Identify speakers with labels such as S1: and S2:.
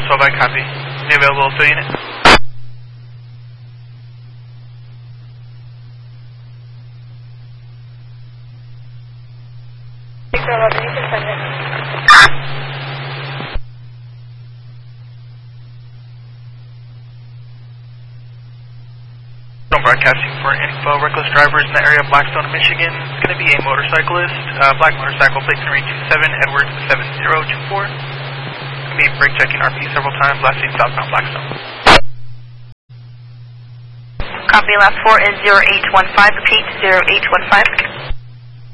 S1: last 12, I copy. Any available fill unit? Broadcasting for info. Reckless drivers in the area of Blackstone, Michigan. It's going to be a motorcyclist. Black motorcycle, plate 327, Edwards 7024. Going to be brake checking RP several times, last seen southbound Blackstone.
S2: Copy, last 4 is 0815, repeat 0815.